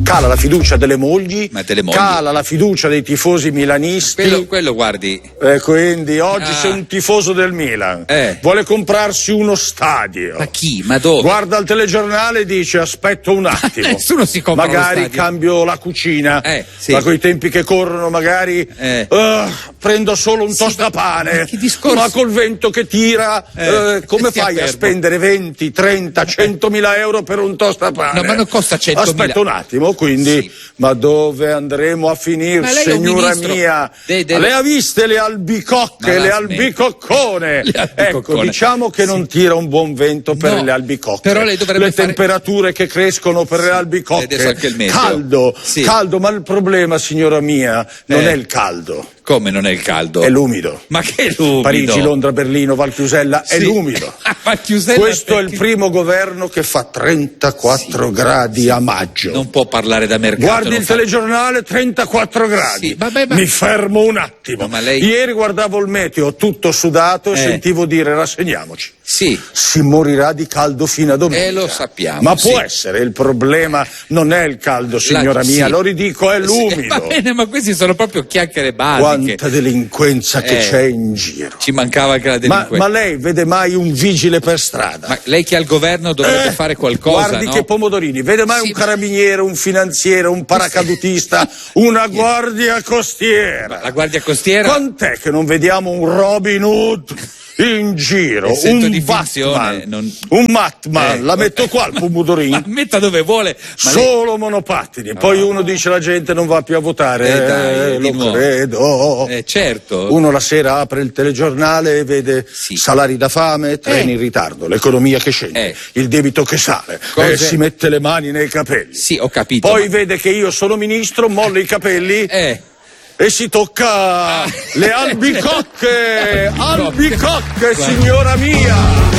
cala la fiducia delle mogli, cala la fiducia dei tifosi milanisti. Quello guardi. E quindi oggi se un tifoso del Milan vuole comprarsi uno stadio. Ma chi? Ma dove? Guarda il telegiornale e dice aspetto un attimo. Nessuno si compra magari cambio la cucina, sì. ma coi tempi che corrono magari prendo solo un tostapane. Ma col vento che tira come fai a spendere 20, 30, 100.000 euro per un tostapane? No, ma non costa 100.000. Aspetta un attimo, quindi ma dove andremo a finire, signora mia? Le ha viste le albicocche, le albicoccone? Ecco, diciamo che non tira un buon vento per le albicocche. Però lei dovrebbe le temperature che crescono per le albicocche. Adesso anche il caldo, ma il problema, signora mia, non è il caldo. Come non è il caldo? È l'umido. Ma che l'umido? Parigi, Londra, Berlino, Valchiusella, è l'umido. Questo è il primo governo che fa 34 gradi a maggio. Non può parlare da mercato. Guardi il telegiornale, 34 gradi. Mi fermo un attimo. Ma lei... Ieri guardavo il meteo tutto sudato e sentivo dire rassegniamoci. Sì. Si morirà di caldo fino a domenica. Lo sappiamo. Ma può essere, il problema non è il caldo, signora mia, lo ridico, è l'umido. Va bene, ma questi sono proprio chiacchiere basiche. Quanta delinquenza che c'è in giro. Ci mancava anche la delinquenza. Ma lei vede mai un vigile per strada? Ma lei che è al governo dovrebbe fare qualcosa, guardi no? che pomodorini, vede mai un carabiniere, un finanziere, un paracadutista, una guardia costiera? La guardia costiera? Quant'è che non vediamo un Robin Hood in giro, un Batman, un Batman, la metto qua il pomodorini. Ma metta dove vuole. Ma solo monopattini. Poi uno dice la gente non va più a votare. Lo credo. Certo. Uno la sera apre il telegiornale e vede salari da fame, treni in ritardo, l'economia che scende, il debito che sale, si mette le mani nei capelli. Sì, ho capito. Poi vede che io sono ministro, molla i capelli. E si tocca le albicocche, albicocche, signora mia.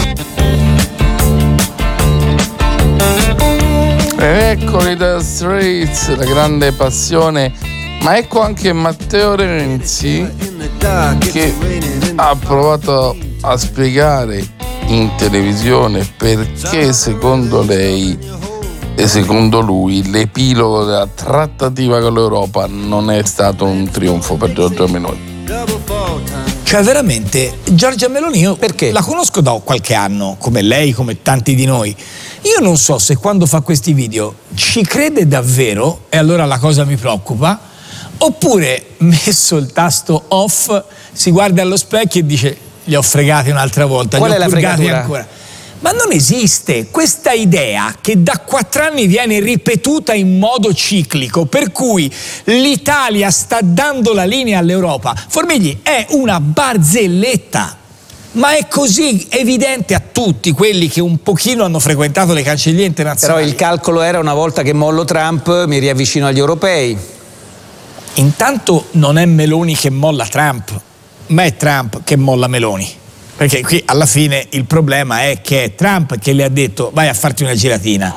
Eccoli da Straits, la grande passione. Ma ecco anche Matteo Renzi che ha provato a spiegare in televisione perché secondo lei e secondo lui l'epilogo della trattativa con l'Europa non è stato un trionfo per Giorgia Meloni. Cioè veramente Giorgia Meloni io perché la conosco da qualche anno, come lei, come tanti di noi. Io non so se quando fa questi video ci crede davvero, e allora la cosa mi preoccupa, oppure messo il tasto off si guarda allo specchio e dice li ho fregati un'altra volta, qual li ho è la purgati fregatura? ancora. Ma non esiste questa idea che da 4 anni viene ripetuta in modo ciclico, per cui l'Italia sta dando la linea all'Europa. Formigli, è una barzelletta, ma è così evidente a tutti quelli che un pochino hanno frequentato le cancellerie internazionali. Però il calcolo era una volta che mollo Trump mi riavvicino agli europei. Intanto non è Meloni che molla Trump, ma è Trump che molla Meloni. Perché qui alla fine il problema è che è Trump che le ha detto vai a farti una giratina.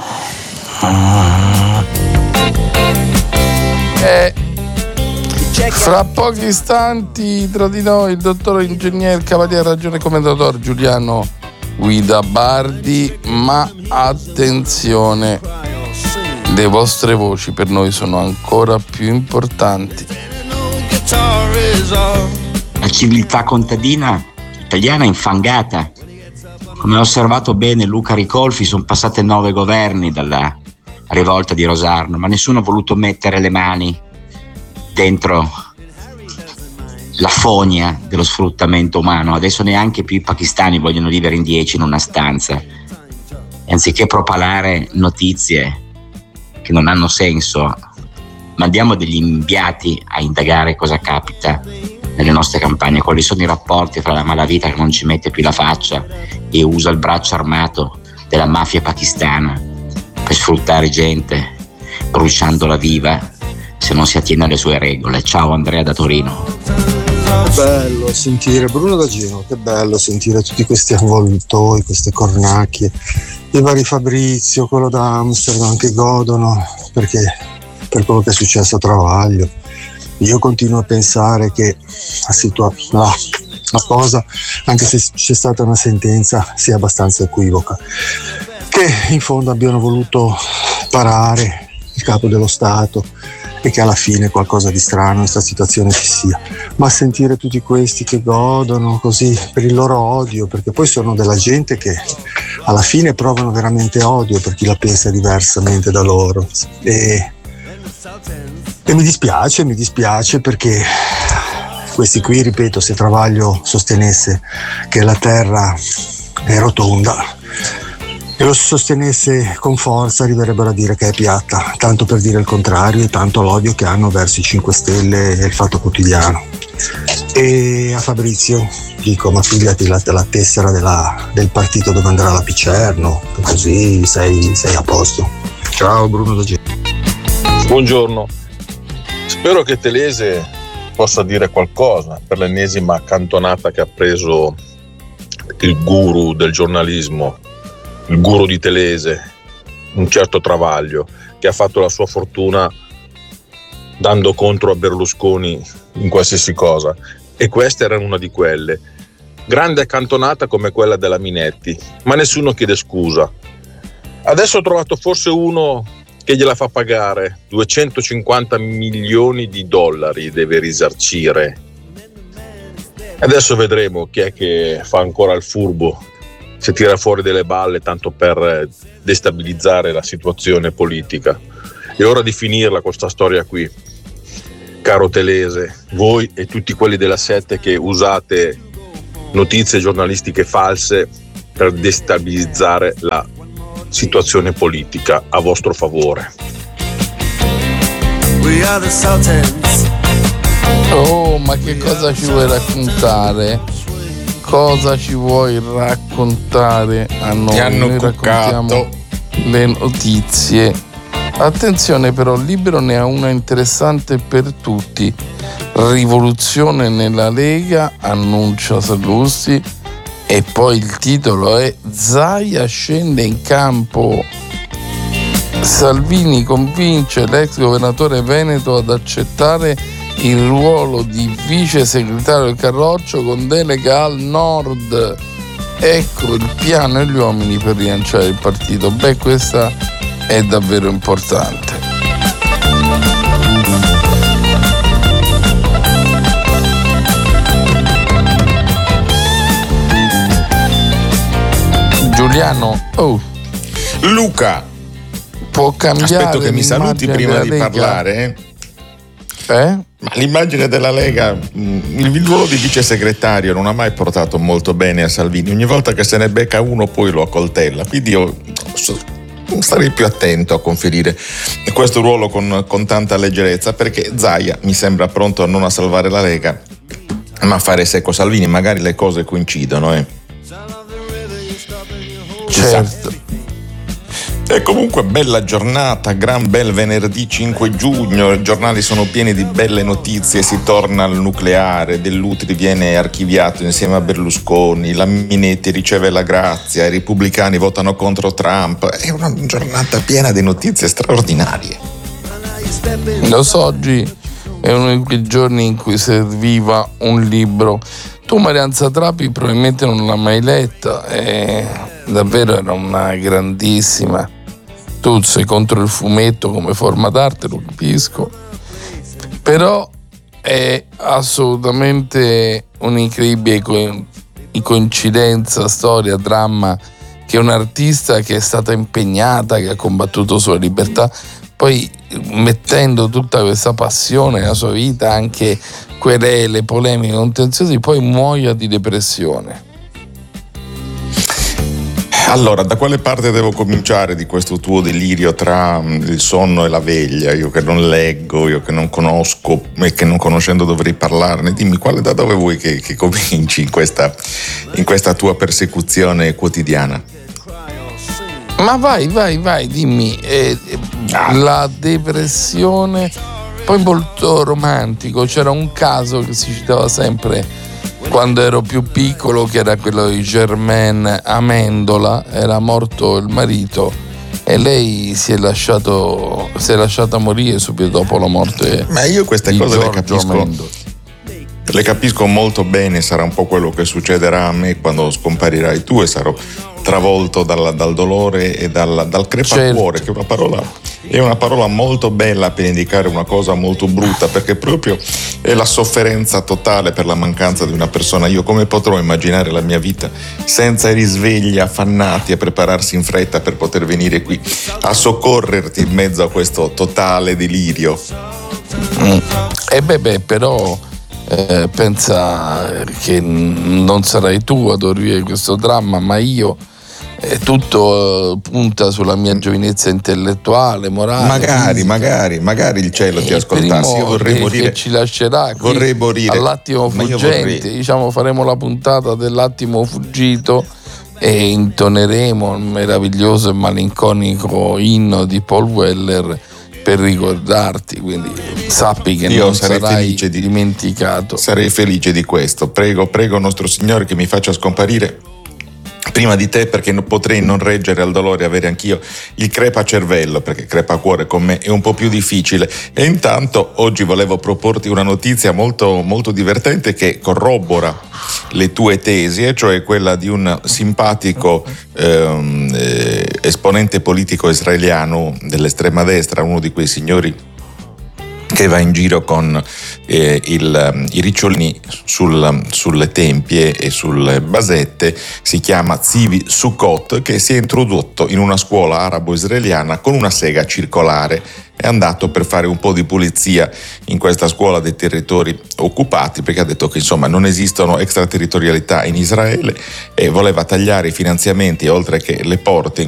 Fra pochi istanti tra di noi il dottor ingegner Cavaliere, ragione commendatore Giuliano Guida Bardi, ma attenzione, le vostre voci per noi sono ancora più importanti. La civiltà contadina italiana è infangata. Come ha osservato bene Luca Ricolfi, sono passate 9 governi dalla rivolta di Rosarno, ma nessuno ha voluto mettere le mani dentro la fogna dello sfruttamento umano. Adesso neanche più i pakistani vogliono vivere in 10 in una stanza. E anziché propalare notizie che non hanno senso, mandiamo degli inviati a indagare cosa capita nelle nostre campagne, quali sono i rapporti fra la malavita che non ci mette più la faccia e usa il braccio armato della mafia pakistana per sfruttare gente, bruciandola viva se non si attiene alle sue regole. Ciao Andrea da Torino. Bello sentire Bruno da Genova, che bello sentire tutti questi avvoltoi, queste cornacchie, i vari Fabrizio, quello da Amsterdam che godono perché per quello che è successo a Travaglio. Io continuo a pensare che la cosa, anche se c'è stata una sentenza, sia abbastanza equivoca, che in fondo abbiano voluto parare il capo dello Stato e che alla fine qualcosa di strano in questa situazione ci sia, ma sentire tutti questi che godono così per il loro odio, perché poi sono della gente che alla fine provano veramente odio per chi la pensa diversamente da loro, e mi dispiace perché questi qui, ripeto, se Travaglio sostenesse che la terra è rotonda e lo sostenesse con forza, arriverebbero a dire che è piatta, tanto per dire il contrario, e tanto l'odio che hanno verso i 5 Stelle e il Fatto Quotidiano. E a Fabrizio dico, ma pigliati la tessera del partito dove andrà la Picerno, così sei a posto. Ciao Bruno da Genova. Buongiorno, spero che Telese possa dire qualcosa per l'ennesima cantonata che ha preso il guru del giornalismo, il guru di Telese, un certo Travaglio, che ha fatto la sua fortuna dando contro a Berlusconi in qualsiasi cosa, e questa era una di quelle. Grande cantonata come quella della Minetti, ma nessuno chiede scusa. Adesso ho trovato forse uno che gliela fa pagare, 250 milioni di dollari deve risarcire. Adesso vedremo chi è che fa ancora il furbo, se tira fuori delle balle tanto per destabilizzare la situazione politica. È ora di finirla questa storia qui, caro Telese, voi e tutti quelli della Sette che usate notizie giornalistiche false per destabilizzare la situazione politica a vostro favore. Oh, ma che cosa ci vuoi raccontare? Cosa ci vuoi raccontare a noi? Ti hanno Noi raccontiamo le notizie. Attenzione però, il Libero ne ha una interessante per tutti. Rivoluzione nella Lega, annuncia Sallusti, e poi il titolo è Zaia scende in campo. Salvini convince l'ex governatore veneto ad accettare il ruolo di vice segretario del Carroccio con delega al nord. Ecco il piano e gli uomini per rilanciare il partito. Beh, questa è davvero importante. Giuliano, Luca, può cambiare. aspetto che mi saluti prima di parlare. Ma l'immagine della Lega, il ruolo di vice segretario non ha mai portato molto bene a Salvini. Ogni volta che se ne becca uno poi lo accoltella. Quindi io starei più attento a conferire questo ruolo con tanta leggerezza, perché Zaia mi sembra pronto non a salvare la Lega ma a fare secco Salvini. Magari le cose coincidono, Certo. E comunque bella giornata, gran bel venerdì 5 giugno, i giornali sono pieni di belle notizie, si torna al nucleare, Dell'Utri viene archiviato insieme a Berlusconi, la Minetti riceve la grazia, i repubblicani votano contro Trump, è una giornata piena di notizie straordinarie. Lo so, oggi è uno di quei giorni in cui serviva un libro. Tu Marianza Trapi probabilmente non l'hai mai letta, davvero era una grandissima. Tu sei contro il fumetto come forma d'arte, lo capisco, però è assolutamente un'incredibile coincidenza, storia, dramma, che un artista che è stata impegnata, che ha combattuto sulla libertà, poi mettendo tutta questa passione nella sua vita, anche querele, polemiche, contenziosi, poi muoia di depressione. Allora, da quale parte devo cominciare di questo tuo delirio tra il sonno e la veglia? Io che non leggo, io che non conosco e che non conoscendo dovrei parlarne. Dimmi, da dove vuoi che cominci in questa tua persecuzione quotidiana? Ma vai, dimmi. La depressione, poi molto romantico. C'era un caso che si citava sempre quando ero più piccolo, che era quello di Germaine Amendola. Era morto il marito e lei si è lasciata morire subito dopo la morte. Ma io queste cose le capisco. Le capisco molto bene, sarà un po' quello che succederà a me quando scomparirai tu e sarò travolto dal dolore e dal crepacuore, che è una parola molto bella per indicare una cosa molto brutta, perché proprio è la sofferenza totale per la mancanza di una persona. Io come potrò immaginare la mia vita senza i risvegli affannati a prepararsi in fretta per poter venire qui a soccorrerti in mezzo a questo totale delirio? Però pensa che non sarai tu ad orvire questo dramma, ma io. Tutto punta sulla mia giovinezza intellettuale, morale. Magari il cielo ti ascoltasse. Io vorrei morire. Che ci lascerà vorrei morire all'attimo fuggente. Diciamo, faremo la puntata dell'attimo fuggito e intoneremo il meraviglioso e malinconico inno di Paul Weller per ricordarti, quindi sappi che io non sarai dimenticato. Sarei felice di questo. Prego nostro Signore che mi faccia scomparire prima di te, perché potrei non reggere al dolore e avere anch'io il crepacervello, perché crepacuore con me è un po' più difficile. E intanto oggi volevo proporti una notizia molto, molto divertente che corrobora le tue tesi, e cioè quella di un simpatico esponente politico israeliano dell'estrema destra, uno di quei signori che va in giro con i ricciolini sulle tempie e sulle basette. Si chiama Tzivi Sukkot, che si è introdotto in una scuola arabo-israeliana con una sega circolare. È andato per fare un po' di pulizia in questa scuola dei territori occupati, perché ha detto che insomma non esistono extraterritorialità in Israele, e voleva tagliare i finanziamenti oltre che le porte